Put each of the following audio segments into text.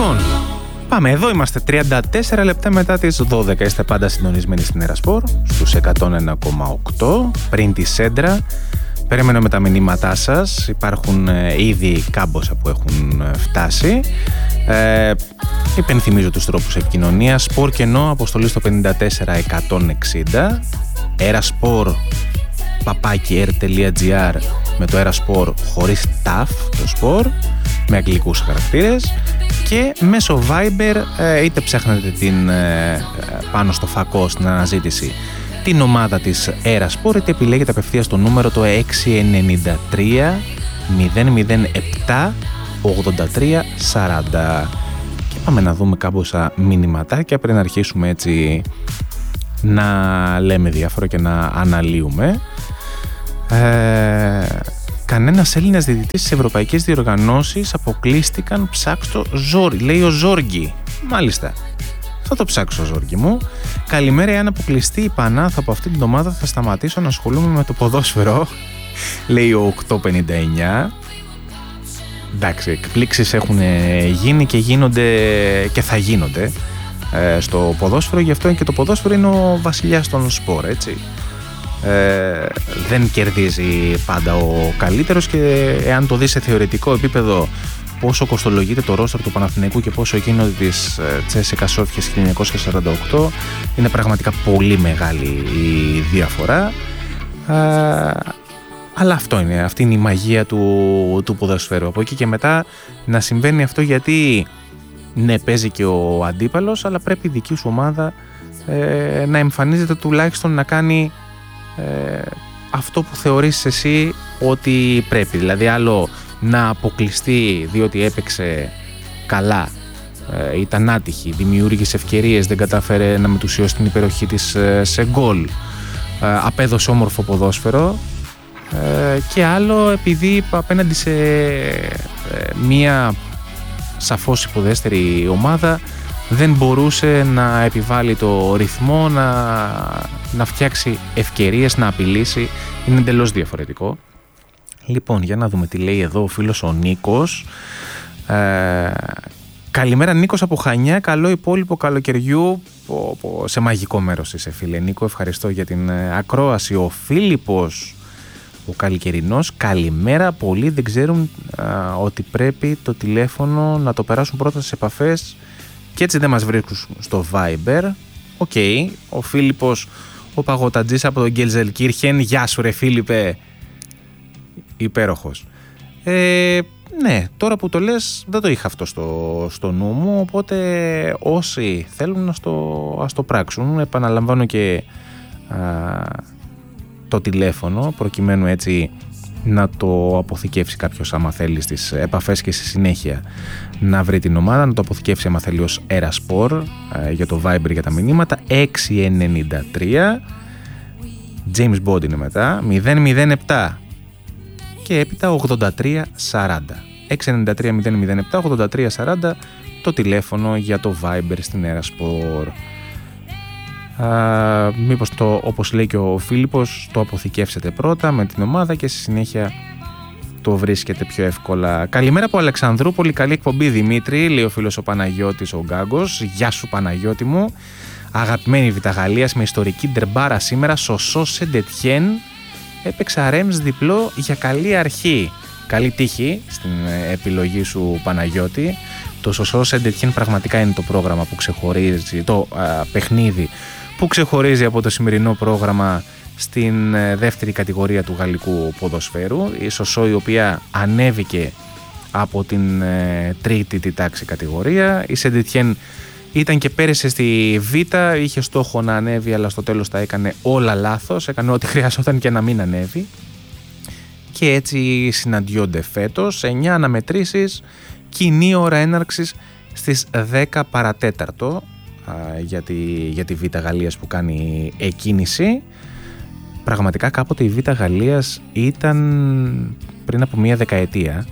Λοιπόν, πάμε, εδώ είμαστε 34 λεπτά μετά τις 12. Είστε πάντα συντονισμένοι στην Ερασπορ στους 101,8 πριν τη Σέντρα. Περιμένω με τα μηνύματά σας. Υπάρχουν ήδη κάμποσα που έχουν φτάσει. Υπενθυμίζω τους τρόπους επικοινωνίας. Sport Κενό, αποστολή στο 54160. eraspor@air.gr με το eraspor χωρίς taf, το sport, με αγγλικούς χαρακτήρες. Και μέσω Viber, είτε ψάχνετε πάνω στο φακό στην αναζήτηση την ομάδα της Eraspor, είτε επιλέγετε απευθείας το νούμερο το 693 007 83 40. Και πάμε να δούμε κάμποσα μηνυματάκια πριν αρχίσουμε έτσι να λέμε διάφορα και να αναλύουμε. Κανένας Έλληνας διαιτητής στις ευρωπαϊκές διοργανώσεις αποκλείστηκαν, ψάξω Ζόρι, λέει ο Ζόργη. Μάλιστα, θα το ψάξω Ζόργη μου. Καλημέρα, εάν αποκλειστεί η Πανάθα από αυτή την ομάδα θα σταματήσω να ασχολούμαι με το ποδόσφαιρο, λέει ο 859. Εντάξει, εκπλήξεις έχουν γίνει και γίνονται και θα γίνονται στο ποδόσφαιρο, γι' αυτό και το ποδόσφαιρο είναι ο βασιλιάς των σπορ, έτσι. Δεν κερδίζει πάντα ο καλύτερος, και εάν το δεις σε θεωρητικό επίπεδο πόσο κοστολογείται το ρόστερ του Παναθηναϊκού και πόσο εκείνο της Τσέσικα Σόφιας 1948, είναι πραγματικά πολύ μεγάλη η διαφορά. Αλλά αυτή είναι η μαγεία του ποδοσφαίρου. Από εκεί και μετά να συμβαίνει αυτό, γιατί ναι, παίζει και ο αντίπαλος, αλλά πρέπει η δική σου ομάδα να εμφανίζεται, τουλάχιστον να κάνει αυτό που θεωρείς εσύ ότι πρέπει. Δηλαδή, άλλο να αποκλειστεί διότι έπαιξε καλά, ήταν άτυχη, δημιούργησε ευκαιρίες, δεν κατάφερε να μετουσιώσει την υπεροχή της σε γκολ, απέδωσε όμορφο ποδόσφαιρο, και άλλο επειδή απέναντι σε μία σαφώς υποδέστερη ομάδα δεν μπορούσε να επιβάλλει το ρυθμό, να φτιάξει ευκαιρίες, να απειλήσει. Είναι εντελώς διαφορετικό. Λοιπόν, για να δούμε τι λέει εδώ ο φίλος ο Νίκος. Καλημέρα Νίκος από Χανιά, καλό υπόλοιπο καλοκαιριού. Σε μαγικό μέρος είσαι φίλε Νίκο, ευχαριστώ για την ακρόαση. Ο Φίλιππος, ο καλοκαιρινός, καλημέρα. Πολλοί δεν ξέρουν ότι πρέπει το τηλέφωνο να το περάσουν πρώτα στις επαφές και έτσι δεν μας βρίσκουν στο Viber. Οκ, ο Φίλιππος, ο παγωτατζής από τον Γκέλζελκύρχεν. Γεια σου ρε Φίλιππε, υπέροχος. Ναι, τώρα που το λες δεν το είχα αυτό στο νου μου, οπότε όσοι θέλουν ας το πράξουν. Επαναλαμβάνω και το τηλέφωνο, προκειμένου έτσι να το αποθηκεύσει κάποιος άμα θέλει στις επαφές και στη συνέχεια να βρει την ομάδα, να το αποθηκεύσει άμα θέλει ως Eraspor για το Viber για τα μηνύματα. 693 James Bond είναι μετά, 007 και έπειτα 8340. 693 007 8340 το τηλέφωνο για το Viber στην Eraspor. Μήπως όπως λέει και ο Φίλιππος, το αποθηκεύσετε πρώτα με την ομάδα και στη συνέχεια το βρίσκετε πιο εύκολα. Καλημέρα από Αλεξανδρούπολη, καλή εκπομπή Δημήτρη, λέει ο φίλος ο Παναγιώτης ο Γκάγκος. Γεια σου Παναγιώτη μου. Αγαπημένη Βιταγαλίας με ιστορική ντερμπάρα σήμερα. Σωσό Σεντετιέν έπαιξα Ρέμς διπλό για καλή αρχή. Καλή τύχη στην επιλογή σου Παναγιώτη. Το Σωσό Σεντετιέν πραγματικά είναι το πρόγραμμα που ξεχωρίζει, το παιχνίδι που ξεχωρίζει από το σημερινό πρόγραμμα στην δεύτερη κατηγορία του γαλλικού ποδοσφαίρου. Η Σωσό, η οποία ανέβηκε από την τρίτη τη τάξη κατηγορία. Η Σεντετιέν ήταν και πέρασε στη Β, είχε στόχο να ανέβει, αλλά στο τέλος τα έκανε όλα λάθος, έκανε ό,τι χρειαζόταν και να μην ανέβει. Και έτσι συναντιόνται φέτος 9 αναμετρήσεις, κοινή ώρα έναρξης στις 10 παρατέταρτο για τη Β' Γαλλίας που κάνει εκκίνηση. Πραγματικά κάποτε η Β' Γαλλίας ήταν πριν από μία δεκαετία,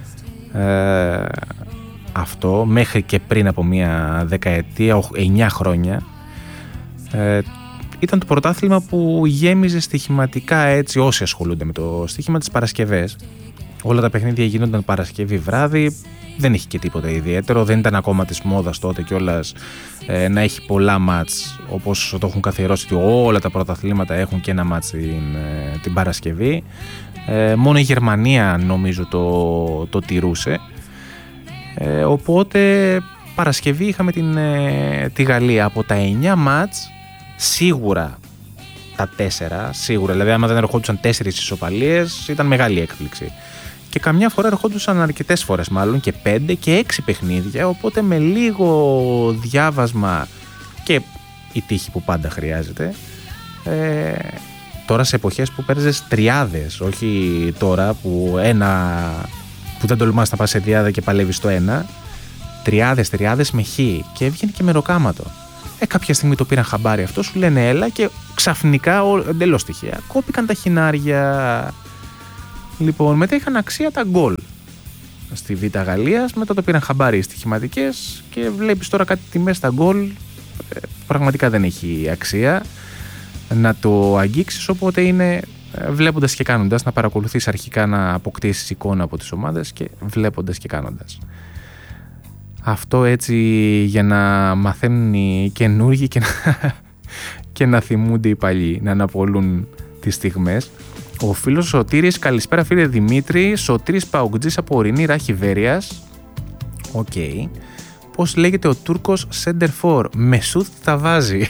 αυτό μέχρι και πριν από μία δεκαετία, 9 χρόνια, ήταν το πρωτάθλημα που γέμιζε στοιχηματικά, έτσι, όσοι ασχολούνται με το στοίχημα, τις Παρασκευές. Όλα τα παιχνίδια γίνονταν Παρασκευή βράδυ, δεν έχει και τίποτα ιδιαίτερο, δεν ήταν ακόμα της μόδας τότε κιόλας να έχει πολλά μάτς όπως το έχουν καθιερώσει, ότι όλα τα πρωταθλήματα έχουν και ένα μάτς την Παρασκευή. Μόνο η Γερμανία νομίζω το τηρούσε. Οπότε Παρασκευή είχαμε τη Γαλλία. Από τα 9 μάτς σίγουρα τα 4, σίγουρα, δηλαδή άμα δεν ερχόντουσαν 4 ισοπαλίες ήταν μεγάλη έκπληξη. Και καμιά φορά ερχόντουσαν αρκετές φορές, μάλλον και 5 και 6 παιχνίδια, οπότε με λίγο διάβασμα και η τύχη που πάντα χρειάζεται, τώρα σε εποχές που παίρνεις τριάδες, όχι τώρα που δεν τολμάς να πας σε τριάδα και παλεύεις το ένα, τριάδες με χ και έβγαινε και με ροκάματο. Κάποια στιγμή το πήραν χαμπάρι αυτό, σου λένε έλα και ξαφνικά, εντελώς τυχαία, κόπηκαν τα χινάρια. Λοιπόν, μετά είχαν αξία τα γκολ στη Β' Γαλλίας, μετά το πήραν χαμπάρι οι στοιχηματικές και βλέπεις τώρα κάτι τιμές στα γκολ, πραγματικά δεν έχει αξία να το αγγίξεις, οπότε είναι βλέποντας και κάνοντας, να παρακολουθείς αρχικά να αποκτήσεις εικόνα από τις ομάδες και βλέποντας και κάνοντας. Αυτό έτσι για να μαθαίνουν οι καινούργοι και να θυμούνται οι παλιοί, να αναπολούν τις στιγμές. Ο φίλος Σωτήρης, καλησπέρα φίλε Δημήτρη, Σωτήρης Παοκτζής από Ορεινή Ράχη Βέρειας. Οκ. Πώς λέγεται ο Τούρκος Σέντερφορ? Μεσούθ θα βάζει.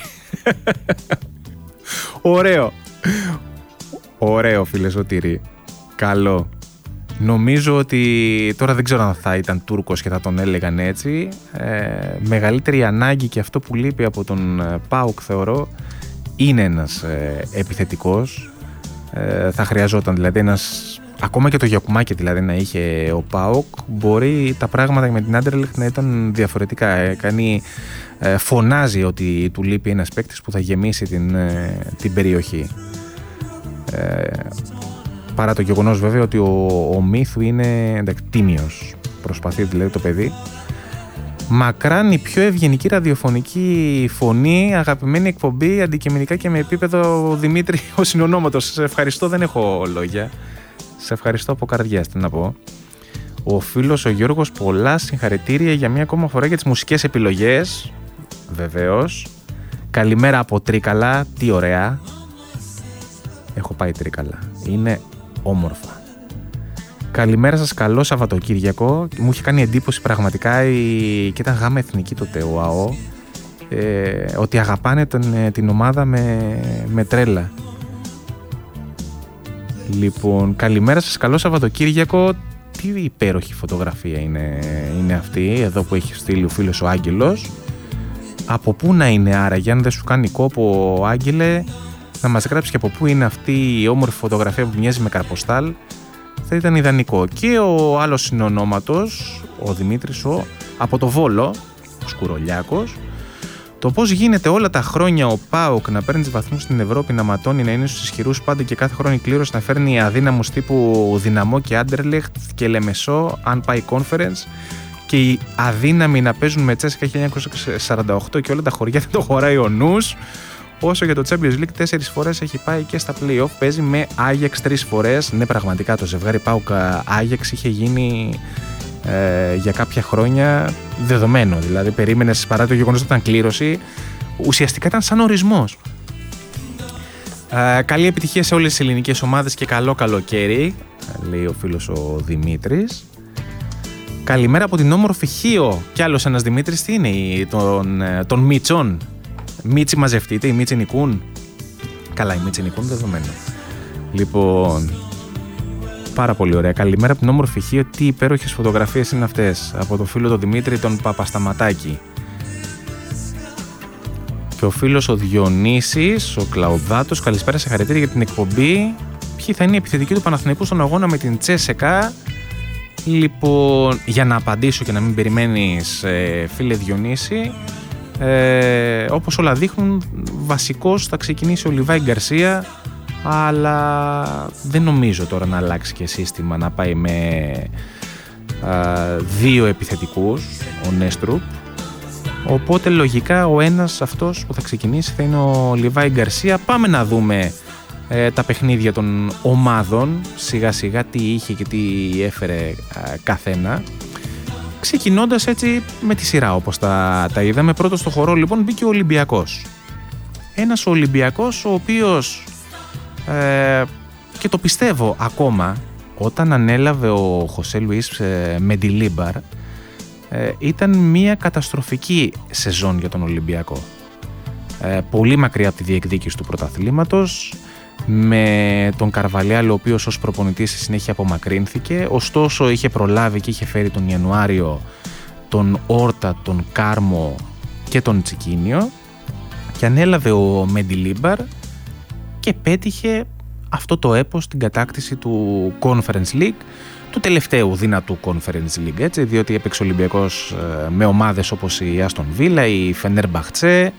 Ωραίο φίλε Σωτήρη. Καλό. Νομίζω ότι τώρα δεν ξέρω αν θα ήταν Τούρκος και θα τον έλεγαν έτσι. Μεγαλύτερη ανάγκη και αυτό που λείπει από τον ΠΑΟΚ θεωρώ είναι ένας επιθετικός. Θα χρειαζόταν δηλαδή ακόμα και το Γιακουμάκι δηλαδή να είχε ο ΠΑΟΚ, μπορεί τα πράγματα με την Άντερλεχτ να ήταν διαφορετικά. Φωνάζει ότι του λείπει ένας παίκτης που θα γεμίσει την περιοχή. Παρά το γεγονός βέβαια ότι ο Μίθου είναι τίμιος, προσπαθεί δηλαδή το παιδί. Μακράν η πιο ευγενική ραδιοφωνική φωνή, αγαπημένη εκπομπή, αντικειμενικά και με επίπεδο Δημήτρη ο συνονόματος. Σε ευχαριστώ, δεν έχω λόγια. Σε ευχαριστώ από καρδιάς, τι να πω. Ο φίλος ο Γιώργος, πολλά συγχαρητήρια για μια ακόμα φορά για τις μουσικές επιλογές. Βεβαίως. Καλημέρα από Τρίκαλα, τι ωραία. Έχω πάει Τρίκαλα, είναι όμορφα. Καλημέρα σας, καλό Σαββατοκύριακο. Μου είχε κάνει εντύπωση πραγματικά και ήταν γάμα εθνική τότε ο ΑΟ, ότι αγαπάνε την ομάδα με τρέλα. Λοιπόν, καλημέρα σας, καλό Σαββατοκύριακο. Τι υπέροχη φωτογραφία είναι αυτή εδώ που έχει στείλει ο φίλος ο Άγγελος. Από πού να είναι άραγε, αν δεν σου κάνει κόπο Άγγελε, να μας γράψει και από πού είναι αυτή η όμορφη φωτογραφία που μοιάζει με καρποστάλ. Θα ήταν ιδανικό. Και ο άλλος συνονόματος, ο Δημήτρης, από το Βόλο, ο Σκουρολιάκος, το πώς γίνεται όλα τα χρόνια ο ΠΑΟΚ να παίρνει βαθμούς στην Ευρώπη, να ματώνει, να είναι στους ισχυρούς πάντα και κάθε χρόνο η κλήρωση να φέρνει αδύναμους τύπου Δυναμό και Άντερλεχτ και Λεμεσό, αν πάει conference, και οι αδύναμοι να παίζουν με Τσέσικα 1948 και όλα τα χωριά δεν το χωράει ο νους. Όσο για το Champions League 4 φορές έχει πάει και στα play-off, παίζει με Άγιαξ 3 φορές. Ναι, πραγματικά το ζευγάρι ΠΑΟΚ Άγιαξ είχε γίνει για κάποια χρόνια δεδομένο. Δηλαδή περίμενες, παρά το γεγονός ότι ήταν κλήρωση, ουσιαστικά ήταν σαν ορισμός. Καλή επιτυχία σε όλες τις ελληνικές ομάδες και καλό καλοκαίρι, λέει ο φίλος ο Δημήτρης. Καλημέρα από την όμορφη Χίο. Κι άλλος ένας Δημήτρης, τι είναι, των Μίτσων. Μίτσι μαζευτείτε, οι Μίτσι νικούν. Καλά, οι Μίτσι νικούν, δεδομένο. Λοιπόν, πάρα πολύ ωραία. Καλημέρα από την όμορφη Χίο. Τι υπέροχες φωτογραφίες είναι αυτές. Από το φίλο τον Δημήτρη, τον Παπασταματάκη. Και ο φίλος ο Διονύσης, ο Κλαουδάτος, καλησπέρα, σε χαρακτήρια για την εκπομπή. Ποιοι θα είναι οι επιθετικοί του Παναθηναϊκού στον αγώνα με την Τσέσεκα? Λοιπόν, για να απαντήσω και να μην περιμένεις, φίλε Διονύση, όπως όλα δείχνουν, βασικός θα ξεκινήσει ο Λιβάη Γκαρσία, αλλά δεν νομίζω τώρα να αλλάξει και σύστημα, να πάει με δύο επιθετικούς, ο Νέστρουπ. Οπότε λογικά ο ένας αυτός που θα ξεκινήσει θα είναι ο Λιβάη Γκαρσία. Πάμε να δούμε τα παιχνίδια των ομάδων, σιγά σιγά τι είχε και τι έφερε καθένα. ξεκινώντας έτσι με τη σειρά όπως τα είδαμε. Πρώτος στο χορό λοιπόν μπήκε ο Ολυμπιακός. Ένας Ολυμπιακός ο οποίος και το πιστεύω ακόμα, όταν ανέλαβε ο Χωσέ Λουίς Μεντιλίμπαρ, ήταν μια καταστροφική σεζόν για τον Ολυμπιακό. Πολύ μακριά από τη διεκδίκηση του πρωταθλήματος, με τον Καρβαλιάλ ο οποίος ως προπονητής στη συνέχεια απομακρύνθηκε, ωστόσο είχε προλάβει και είχε φέρει τον Ιανουάριο τον Όρτα, τον Κάρμο και τον Τσικίνιο, και ανέλαβε ο Μεντιλίμπαρ και πέτυχε αυτό το έπος, την κατάκτηση του Conference League, του τελευταίου δυνατού Conference League, έτσι, διότι έπαιξε ο Ολυμπιακός με ομάδες όπως η Άστον Βίλα, η Φενέρμπαχτσε,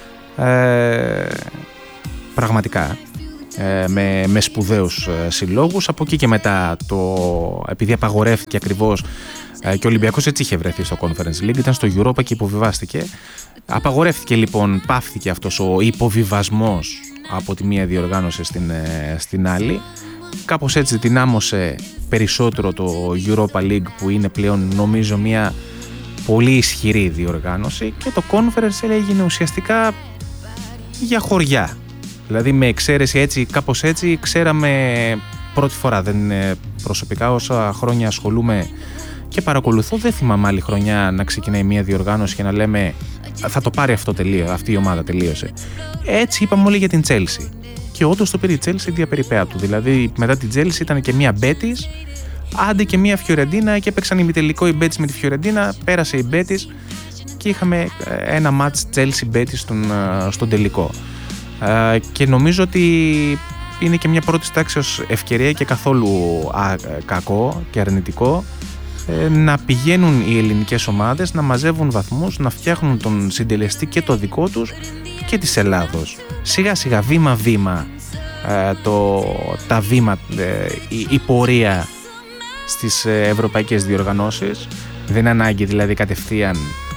πραγματικά με σπουδαίους συλλόγους. Από εκεί και μετά, επειδή απαγορεύτηκε ακριβώς και ο Ολυμπιακός έτσι είχε βρεθεί στο Conference League, ήταν στο Europa και υποβιβάστηκε. Απαγορεύτηκε λοιπόν, πάυθηκε αυτός ο υποβιβασμός από τη μία διοργάνωση στην άλλη. Κάπως έτσι δυνάμωσε περισσότερο το Europa League, που είναι πλέον νομίζω μια πολύ ισχυρή διοργάνωση, και το Conference έγινε ουσιαστικά για χωριά. Δηλαδή με εξαίρεση έτσι, κάπως έτσι ξέραμε πρώτη φορά. Προσωπικά όσα χρόνια ασχολούμαι και παρακολουθώ, δεν θυμάμαι άλλη χρονιά να ξεκινάει μια διοργάνωση και να λέμε θα το πάρει αυτή η ομάδα, τελείωσε. Έτσι είπαμε όλοι για την Chelsea. Και όντως το πήρε η Chelsea διαπεριπέα του. Δηλαδή μετά την Chelsea ήταν και μια Betis, άντε και μια Φιωρεντίνα, και έπαιξαν ημιτελικό η Betis με τη Φιωρεντίνα, πέρασε η Betis και είχαμε ένα match Chelsea Betis στον τελικό. Και νομίζω ότι είναι και μια πρώτη τάξης ευκαιρία και καθόλου κακό και αρνητικό να πηγαίνουν οι ελληνικές ομάδες να μαζεύουν βαθμούς, να φτιάχνουν τον συντελεστή και το δικό τους και της Ελλάδος. Σιγά σιγά, βήμα βήμα, η πορεία στις ευρωπαϊκές διοργανώσεις. Δεν είναι ανάγκη δηλαδή κατευθείαν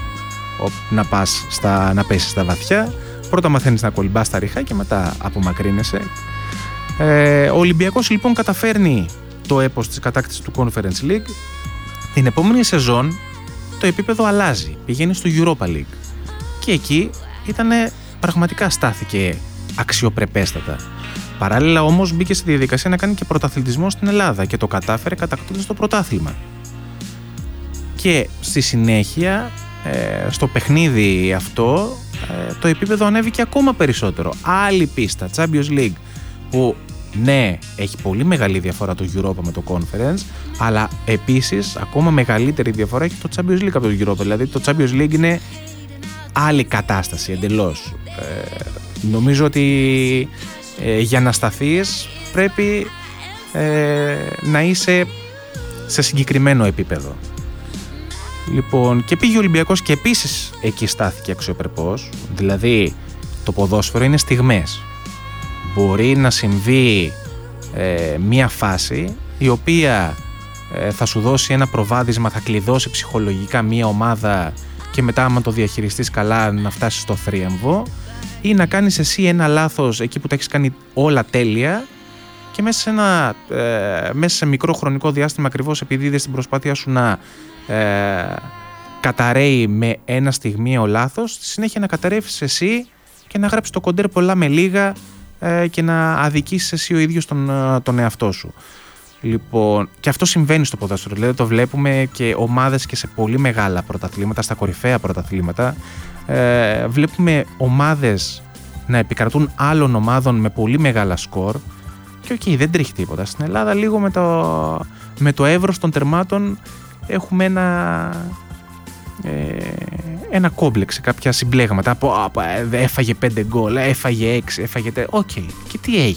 να πέσεις στα βαθιά. Πρώτα μαθαίνεις να κολυμπάς τα ριχά και μετά απομακρύνεσαι. Ο Ολυμπιακός λοιπόν καταφέρνει το έπος της κατάκτησης του Conference League. Την επόμενη σεζόν το επίπεδο αλλάζει, πηγαίνει στο Europa League και εκεί πραγματικά στάθηκε αξιοπρεπέστατα. Παράλληλα όμως μπήκε στη διαδικασία να κάνει και πρωταθλητισμό στην Ελλάδα και το κατάφερε κατακτώντας το πρωτάθλημα. Και στη συνέχεια στο παιχνίδι αυτό το επίπεδο ανέβηκε ακόμα περισσότερο. Άλλη πίστα, Champions League, που ναι, έχει πολύ μεγάλη διαφορά το Europa με το Conference, αλλά επίσης ακόμα μεγαλύτερη διαφορά έχει το Champions League από το Europa. Δηλαδή το Champions League είναι άλλη κατάσταση εντελώς. Νομίζω ότι για να σταθείς πρέπει να είσαι σε συγκεκριμένο επίπεδο. Λοιπόν, και πήγε ο Ολυμπιακός και επίσης εκεί στάθηκε αξιοπρεπώς. Δηλαδή το ποδόσφαιρο είναι στιγμές. Μπορεί να συμβεί μία φάση η οποία θα σου δώσει ένα προβάδισμα, θα κλειδώσει ψυχολογικά μία ομάδα και μετά άμα το διαχειριστείς καλά να φτάσεις στο θρίαμβο, ή να κάνεις εσύ ένα λάθος εκεί που τα έχεις κάνει όλα τέλεια και μέσα σε μικρό χρονικό διάστημα, ακριβώς επειδή είδες την προσπάθειά σου να καταραίει με ένα στιγμιαίο λάθος, στη συνέχεια να καταρρεύσεις εσύ και να γράψεις το κοντέρ πολλά με λίγα και να αδικήσεις εσύ ο ίδιος τον εαυτό σου. Λοιπόν, και αυτό συμβαίνει στο ποδόσφαιρο. Δηλαδή το βλέπουμε και ομάδες και σε πολύ μεγάλα πρωταθλήματα, στα κορυφαία πρωταθλήματα. Βλέπουμε ομάδες να επικρατούν άλλων ομάδων με πολύ μεγάλα σκορ και δεν τρέχει τίποτα. Στην Ελλάδα λίγο με το εύρος των τερμάτων έχουμε ένα κόμπλεξ, κάποια συμπλέγματα. Έφαγε 5 γκολ, έφαγε 6, έφαγε 4. Οκ. Και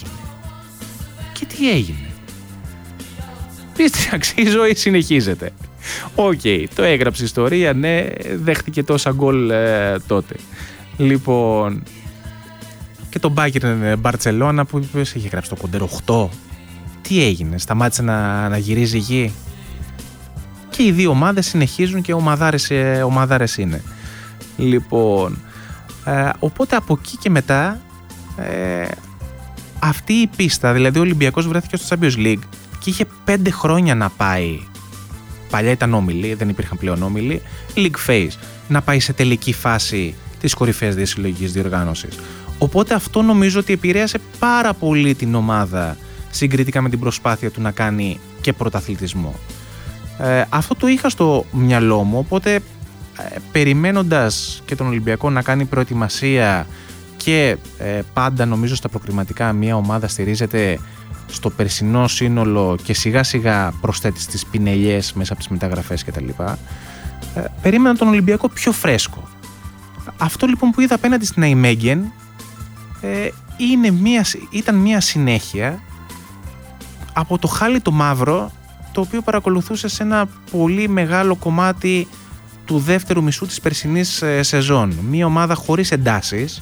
τι έγινε. Πίστε, η ζωή συνεχίζεται. Οκ, το έγραψε ιστορία, ναι, δέχτηκε τόσα γκολ τότε. Λοιπόν, και τον Bayern Barcelona που είχε γράψει το κοντέρ 8. Τι έγινε, σταμάτησε να γυρίζει γη. Και οι δύο ομάδες συνεχίζουν και ομαδάρες είναι. Λοιπόν, οπότε από εκεί και μετά αυτή η πίστα, δηλαδή ο Ολυμπιακός βρέθηκε στο Champions League και είχε 5 χρόνια να πάει παλιά ήταν όμιλοι, δεν υπήρχαν πλέον όμιλοι, league phase, να πάει σε τελική φάση της κορυφαίας συλλογικής διοργάνωσης. Οπότε αυτό νομίζω ότι επηρέασε πάρα πολύ την ομάδα συγκριτικά με την προσπάθεια του να κάνει και πρωταθλητισμό. Αυτό το είχα στο μυαλό μου, οπότε περιμένοντας και τον Ολυμπιακό να κάνει προετοιμασία και πάντα νομίζω στα προκριματικά μια ομάδα στηρίζεται στο περσινό σύνολο και σιγά σιγά προσθέτει στις πινελιές μέσα από τις μεταγραφές κτλ. Περίμενα τον Ολυμπιακό πιο φρέσκο. Αυτό λοιπόν που είδα απέναντι στην Nijmegen ήταν μια συνέχεια από το χάλι το μαύρο, το οποίο παρακολουθούσε σε ένα πολύ μεγάλο κομμάτι του δεύτερου μισού της περσινής σεζόν. Μια ομάδα χωρίς εντάσεις,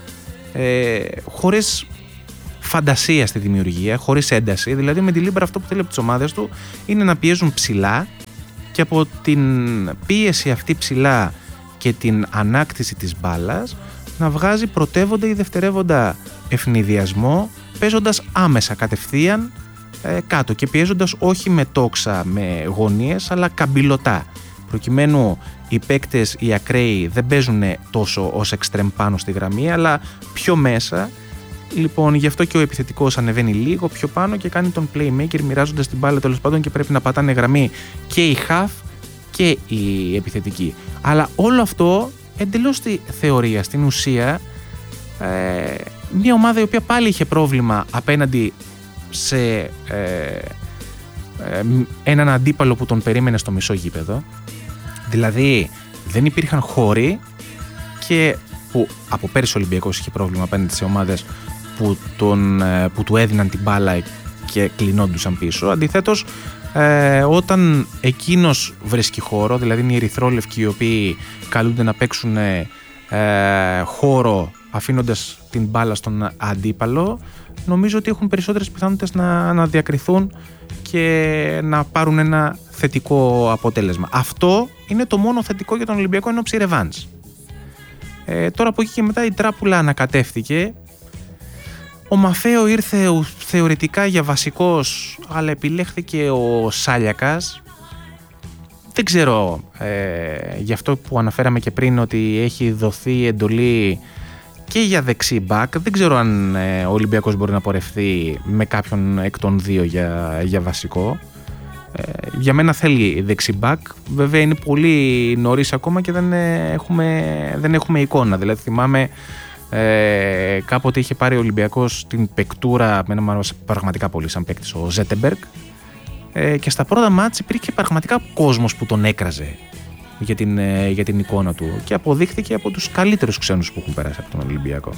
χωρίς φαντασία στη δημιουργία, χωρίς ένταση. Δηλαδή με τη Λίμπρα αυτό που θέλει από τις ομάδες του είναι να πιέζουν ψηλά και από την πίεση αυτή ψηλά και την ανάκτηση της μπάλας να βγάζει πρωτεύοντα ή δευτερεύοντα ευνηδιασμό, παίζοντας άμεσα κατευθείαν κάτω και πιέζοντας όχι με τόξα, με γωνίες, αλλά καμπυλωτά, προκειμένου οι παίκτες, οι ακραίοι δεν παίζουν τόσο ως εξτρέμ πάνω στη γραμμή, αλλά πιο μέσα. Λοιπόν, γι' αυτό και ο επιθετικός ανεβαίνει λίγο πιο πάνω και κάνει τον playmaker, μοιράζοντας την μπάλα τέλος πάντων, και πρέπει να πατάνε γραμμή και οι half και οι επιθετικοί. Αλλά όλο αυτό εντελώς στη θεωρία, στην ουσία, μια ομάδα η οποία πάλι είχε πρόβλημα απέναντι σε έναν αντίπαλο που τον περίμενε στο μισό γήπεδο. Δηλαδή δεν υπήρχαν χώροι, και που από πέρυσι ο Ολυμπιακός είχε πρόβλημα απέναντι σε ομάδες που του έδιναν την μπάλα και κλεινόντουσαν πίσω. Αντιθέτως, όταν εκείνος βρίσκει χώρο, δηλαδή είναι οι ερυθρόλευκοι οι οποίοι καλούνται να παίξουν χώρο αφήνοντας την μπάλα στον αντίπαλο, νομίζω ότι έχουν περισσότερες πιθανότητες να διακριθούν και να πάρουν ένα θετικό αποτέλεσμα. Αυτό είναι το μόνο θετικό για τον Ολυμπιακό εν ώψη ρεβάνς. Τώρα από εκεί και μετά η τράπουλα ανακατεύθηκε. Ο Μαφέο ήρθε θεωρητικά για βασικός, αλλά επιλέχθηκε ο Σάλιακας. Δεν ξέρω, γι' αυτό που αναφέραμε και πριν ότι έχει δοθεί εντολή και για δεξί μπακ. Δεν ξέρω αν ο Ολυμπιακός μπορεί να πορευθεί με κάποιον εκ των δύο για βασικό. Για μένα θέλει δεξί μπακ. Βέβαια είναι πολύ νωρίς ακόμα και δεν έχουμε εικόνα. Δηλαδή θυμάμαι κάποτε είχε πάρει ο Ολυμπιακός την παικτούρα, με ένα πραγματικά πολύ σαν παίκτης, ο Ζέτεμπεργκ, και στα πρώτα μάτς υπήρχε πραγματικά κόσμος που τον έκραζε για την εικόνα του και αποδείχθηκε από τους καλύτερους ξένους που έχουν περάσει από τον Ολυμπιακό.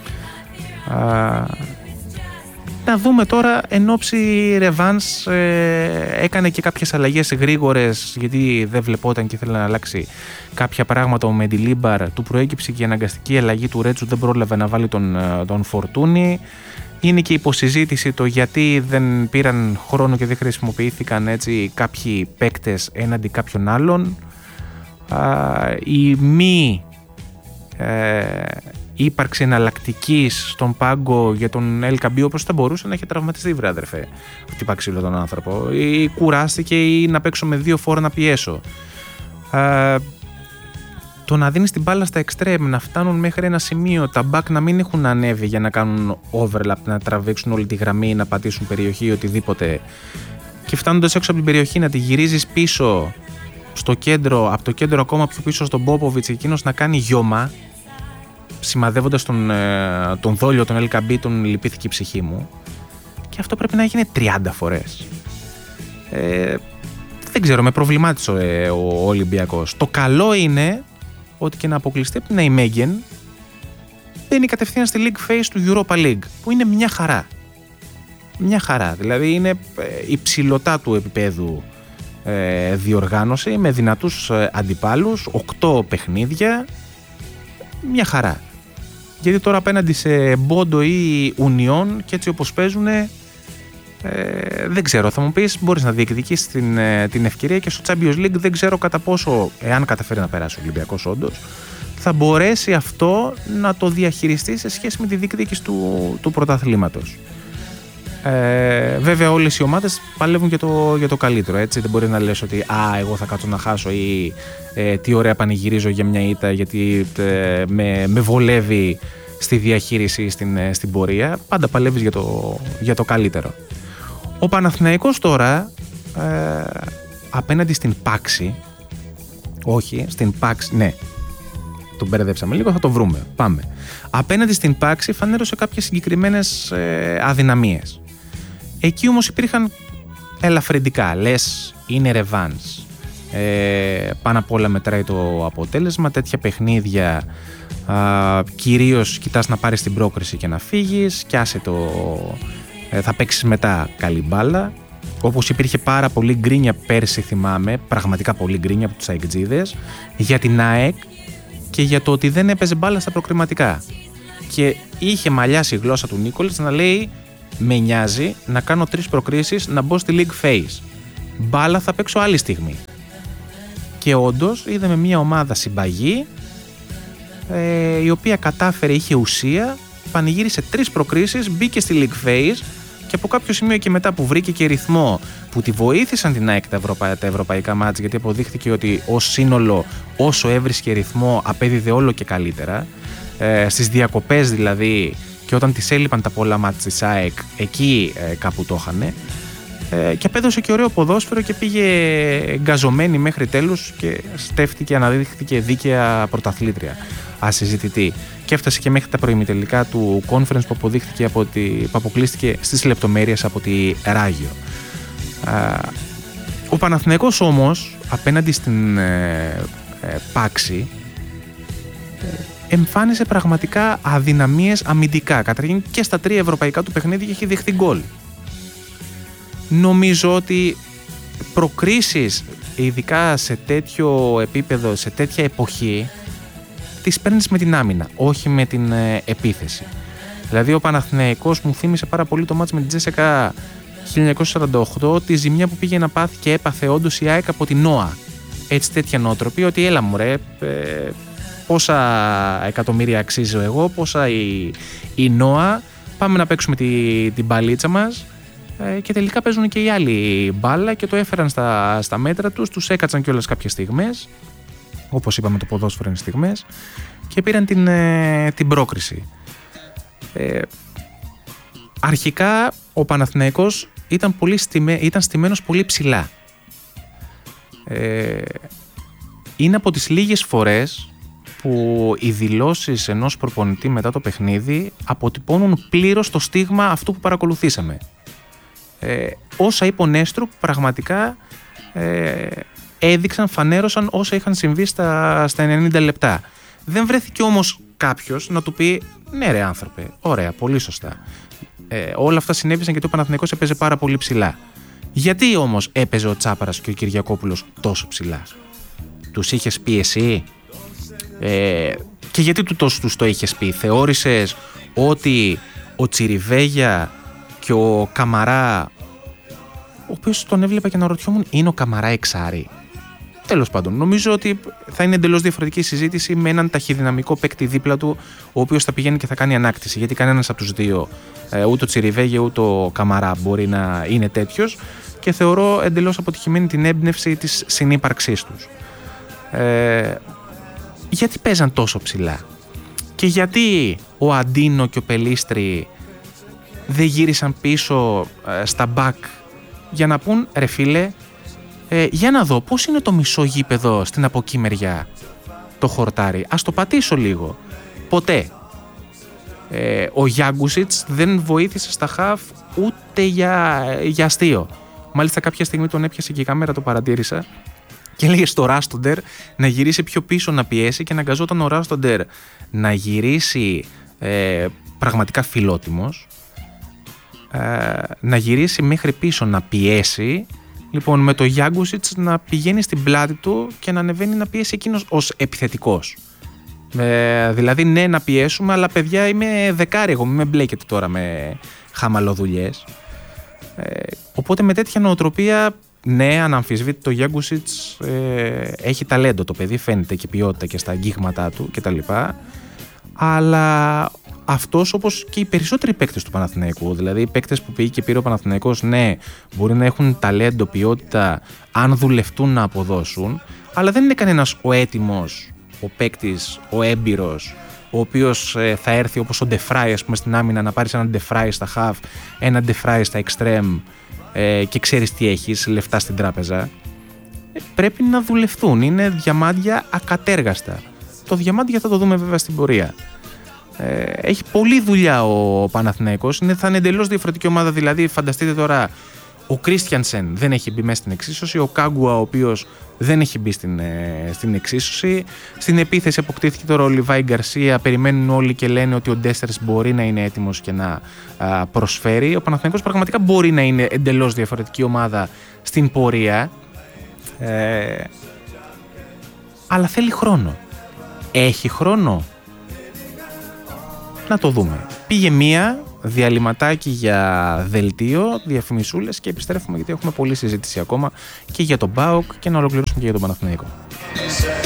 Να δούμε τώρα εν ώψη ρεβάνς, έκανε και κάποιες αλλαγές γρήγορες γιατί δεν βλεπόταν και ήθελε να αλλάξει κάποια πράγματα. Ο Μεντιλίμπαρ του προέκυψε και η αναγκαστική αλλαγή του Ρέτσου, δεν πρόλαβε να βάλει τον Φορτούνι. Είναι και υποσυζήτηση το γιατί δεν πήραν χρόνο και δεν χρησιμοποιήθηκαν έτσι κάποιοι παίκτες έναντι κάποιων άλλων. Η μη ύπαρξη εναλλακτικής στον πάγκο για τον Ελκαμπή, όπως θα μπορούσε να έχει τραυματιστεί, βρε αδερφέ, χτυπά ξύλο τον άνθρωπο, ή κουράστηκε, ή να παίξω με δύο φόρα να πιέσω. Το να δίνεις την μπάλα στα εξτρέμ, να φτάνουν μέχρι ένα σημείο, τα back να μην έχουν ανέβει για να κάνουν overlap, να τραβήξουν όλη τη γραμμή, να πατήσουν περιοχή, οτιδήποτε, και φτάνοντας έξω από την περιοχή να τη γυρίζεις πίσω στο κέντρο, από το κέντρο ακόμα πιο πίσω στον Πόποβιτς, εκείνος να κάνει γιώμα, σημαδεύοντας τον δόλιο, τον LKB, τον λυπήθηκε η ψυχή μου, και αυτό πρέπει να γίνει 30 φορές. Δεν ξέρω, με προβλημάτισε ο Ολυμπιακός. Το καλό είναι ότι και να αποκλειστεί από την Nijmegen μπαίνει κατευθείαν στη League Phase του Europa League, που είναι μια χαρά. Μια χαρά, δηλαδή είναι υψηλωτά του επίπεδου διοργάνωση, με δυνατούς αντιπάλους, 8 παιχνίδια, μια χαρά. Γιατί τώρα απέναντι σε Μπόντο ή Ουνιόν και έτσι όπως παίζουν, δεν ξέρω, θα μου πεις μπορείς να διεκδικήσεις την ευκαιρία και στο Champions League. Δεν ξέρω κατά πόσο, εάν καταφέρει να περάσει ο Ολυμπιακός όντως, θα μπορέσει αυτό να το διαχειριστεί σε σχέση με τη διεκδίκηση του πρωταθλήματος. Βέβαια όλες οι ομάδες παλεύουν για το καλύτερο, έτσι. Δεν μπορεί να λες ότι εγώ θα κάτσω να χάσω ή τι ωραία πανηγυρίζω για μια ήττα γιατί με βολεύει στη διαχείριση στην πορεία. Πάντα παλεύεις για το καλύτερο. Ο Παναθηναϊκός τώρα απέναντι στην Πάξη, όχι στην Πάξη, ναι, τον μπερδέψαμε λίγο, θα το βρούμε, πάμε. Απέναντι στην Πάξη φανέρωσε κάποιες συγκεκριμένες αδυναμίες. Εκεί όμως υπήρχαν ελαφρυντικά, λες είναι ρεβάνς. Πάνω απ' όλα μετράει το αποτέλεσμα, τέτοια παιχνίδια κυρίως κοιτάς να πάρεις την πρόκριση και να φύγεις και άσε θα παίξεις μετά καλή μπάλα. Όπως υπήρχε πάρα πολύ γκρίνια πέρσι, θυμάμαι, πραγματικά πολύ γκρίνια από τους αεκτζίδες για την ΑΕΚ και για το ότι δεν έπαιζε μπάλα στα προκριματικά. Και είχε μαλλιάσει η γλώσσα του Νίκολιτς να λέει με νοιάζει να κάνω 3 προκρίσεις να μπω στη League Phase. Μπάλα θα παίξω άλλη στιγμή. Και όντως είδαμε μια ομάδα συμπαγή η οποία κατάφερε, είχε ουσία, πανηγύρισε 3 προκρίσεις, μπήκε στη League Phase και από κάποιο σημείο και μετά που βρήκε και ρυθμό που τη βοήθησαν την ΑΕΚ τα ευρωπαϊκά μάτς, γιατί αποδείχθηκε ότι ως σύνολο όσο έβρισκε ρυθμό απέδιδε όλο και καλύτερα. Στις διακοπές δηλαδή και όταν της έλειπαν τα πολλά μάτς της ΑΕΚ, εκεί κάπου το είχανε. Και απέδωσε και ωραίο ποδόσφαιρο και πήγε γκαζωμένη μέχρι τέλους και στέφτηκε, αναδείχθηκε δίκαια πρωταθλήτρια, ασυζητητή. Και έφτασε και μέχρι τα προημιτελικά του conference που αποδείχθηκε που αποκλείστηκε στις λεπτομέρειες από τη Ράγιο. Ο Παναθηναϊκός όμως απέναντι στην Πάξη εμφάνισε πραγματικά αδυναμίες αμυντικά. Καταρχήν και στα 3 ευρωπαϊκά του παιχνίδια έχει δεχθεί γκολ. Νομίζω ότι προκρίσεις, ειδικά σε τέτοιο επίπεδο, σε τέτοια εποχή, τις παίρνεις με την άμυνα, όχι με την επίθεση. Δηλαδή ο Παναθηναϊκός μου θύμισε πάρα πολύ το μάτς με την Τζέσσεκα 1948, τη ζημιά που πήγε να πάθει και έπαθε όντως η ΑΕΚ από την ΝΟΑ. Έτσι τέτοια νοοτροπία ότι έλα μου ρε, πόσα εκατομμύρια αξίζω εγώ, πόσα η ΝΟΑ, πάμε να παίξουμε την μπαλίτσα μας. Και τελικά παίζουν και οι άλλοι μπάλα και το έφεραν στα μέτρα τους έκατσαν κιόλας κάποιες στιγμές, όπως είπαμε το ποδόσφαιρο είναι στιγμές, και πήραν την πρόκριση. Αρχικά ο Παναθηναϊκός ήταν στημένος πολύ ψηλά. Είναι από τις λίγες φορές που οι δηλώσεις ενός προπονητή μετά το παιχνίδι αποτυπώνουν πλήρως το στίγμα αυτού που παρακολουθήσαμε. Όσα είπε ο Νέστρου πραγματικά έδειξαν, φανέρωσαν όσα είχαν συμβεί στα 90 λεπτά. Δεν βρέθηκε όμως κάποιος να του πει ναι ρε άνθρωπε, ωραία, πολύ σωστά. Όλα αυτά συνέβησαν γιατί ο Παναθηναϊκός έπαιζε πάρα πολύ ψηλά. Γιατί όμως έπαιζε ο Τσάπαρας και ο Κυριακόπουλος τόσο ψηλά? Τους είχες πει εσύ? Και γιατί τους το είχες πει? Θεώρησες ότι ο Τσιριβέγια και ο Καμαρά, ο οποίος τον έβλεπα και αναρωτιόμουν, είναι ο Καμαρά εξάρι? Τέλος πάντων, νομίζω ότι θα είναι εντελώς διαφορετική συζήτηση με έναν ταχυδυναμικό παίκτη δίπλα του, ο οποίος θα πηγαίνει και θα κάνει ανάκτηση. Γιατί κανένας από τους δύο, ούτε ο Τσιριβέγια ούτε ο Καμαρά, μπορεί να είναι τέτοιος, και θεωρώ εντελώς αποτυχημένη την έμπνευση της συνύπαρξής τους. Γιατί παίζαν τόσο ψηλά? Και γιατί ο Αντίνο και ο Πελίστρη δεν γύρισαν πίσω στα μπακ για να πούν ρε φίλε, για να δω πώς είναι το μισό γήπεδο στην από εκεί μεριά το χορτάρι, ας το πατήσω λίγο? Ποτέ. Ο Γιάγκουσιτς δεν βοήθησε στα χαφ ούτε για αστείο. Μάλιστα κάποια στιγμή τον έπιασε και η κάμερα, το παρατήρησα, και έλεγε στο Ράστοντερ να γυρίσει πιο πίσω να πιέσει, και αναγκαζόταν ο Ράστοντερ να γυρίσει πραγματικά φιλότιμος, να γυρίσει μέχρι πίσω να πιέσει, λοιπόν, με το Γιάγκουσιτς να πηγαίνει στην πλάτη του και να ανεβαίνει να πιέσει εκείνος ως επιθετικός. Δηλαδή ναι, να πιέσουμε, αλλά παιδιά είμαι δεκάρι εγώ, μην με μπλέκετε τώρα με χαμαλοδουλειές. Οπότε με τέτοια νοοτροπία, ναι, αναμφισβήτητο, το Γιάγκουσιτς έχει ταλέντο το παιδί, φαίνεται και ποιότητα και στα αγγίγματά του κτλ. Αλλά αυτός όπως και οι περισσότεροι παίκτες του Παναθηναϊκού. Δηλαδή οι παίκτες που πήγε και πήρε ο Παναθηναϊκός, ναι, μπορεί να έχουν ταλέντο, ποιότητα, αν δουλευτούν να αποδώσουν, αλλά δεν είναι κανένας ο έτοιμος, ο παίκτης, ο έμπειρος, ο οποίος θα έρθει όπως ο Ντεφράι, ας πούμε, στην άμυνα, να πάρεις έναν Ντεφράι στα half, έναν Ντεφράι στα extreme και ξέρεις τι έχεις, λεφτά στην τράπεζα. Πρέπει να δουλευτούν. Είναι διαμάντια ακατέργαστα. Το διαμάντια θα το δούμε βέβαια στην πορεία. Έχει πολλή δουλειά ο Παναθηναϊκός. Θα είναι εντελώς διαφορετική ομάδα. Δηλαδή, φανταστείτε τώρα, ο Κρίστιανσεν δεν έχει μπει μέσα στην εξίσωση. Ο Κάγκουα, ο οποίος δεν έχει μπει στην εξίσωση. Στην επίθεση αποκτήθηκε τώρα ο Λιβάι Γκαρσία. Περιμένουν όλοι και λένε ότι ο Ντέστερς μπορεί να είναι έτοιμος και να προσφέρει. Ο Παναθηναϊκός πραγματικά μπορεί να είναι εντελώς διαφορετική ομάδα στην πορεία. Αλλά θέλει χρόνο. Έχει χρόνο? Να το δούμε. Πήγε μία, διαλυματάκι για δελτίο, διαφημισούλες και επιστρέφουμε, γιατί έχουμε πολλή συζήτηση ακόμα και για τον ΠΑΟΚ και να ολοκληρώσουμε και για τον Παναθηναϊκό.